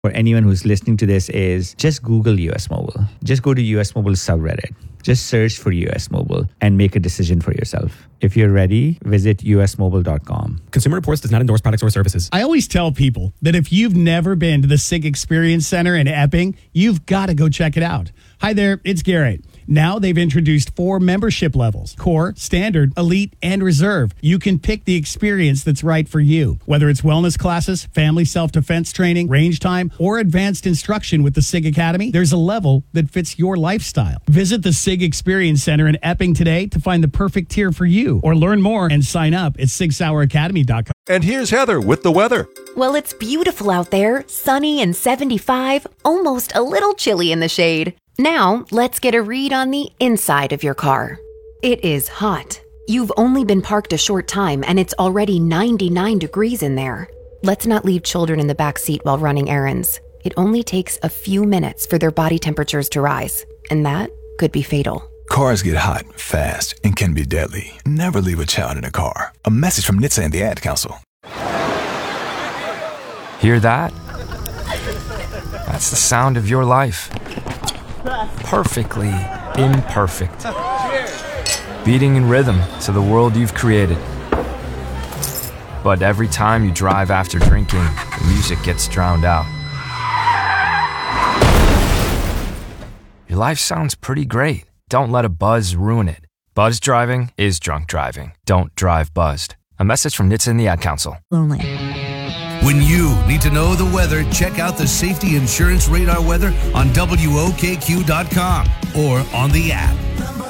for anyone who's listening to this is just Google US Mobile. Just go to US Mobile subreddit. Just search for US Mobile and make a decision for yourself. If you're ready, visit usmobile.com. Consumer Reports does not endorse products or services. I always tell people that if you've never been to the SIG Experience Center in Epping, you've got to go check it out. Hi there, it's Garrett. Now they've introduced 4 membership levels: Core, Standard, Elite, and Reserve. You can pick the experience that's right for you. Whether it's wellness classes, family self-defense training, range time, or advanced instruction with the SIG Academy, there's a level that fits your lifestyle. Visit the SIG Experience Center in Epping today to find the perfect tier for you, or learn more and sign up at SigSauerAcademy.com. And here's Heather with the weather. Well, it's beautiful out there, sunny and 75, almost a little chilly in the shade. Now, let's get a read on the inside of your car. It is hot. You've only been parked a short time and it's already 99 degrees in there. Let's not leave children in the back seat while running errands. It only takes a few minutes for their body temperatures to rise, and that could be fatal. Cars get hot, fast, and can be deadly. Never leave a child in a car. A message from NHTSA and the Ad Council. Hear that? That's the sound of your life. Perfectly imperfect. Beating in rhythm to the world you've created. But every time you drive after drinking, the music gets drowned out. Your life sounds pretty great. Don't let a buzz ruin it. Buzz driving is drunk driving. Don't drive buzzed. A message from NHTSA and the Ad Council. Lonely. When you need to know the weather, check out the Safety Insurance Radar weather on WOKQ.com or on the app.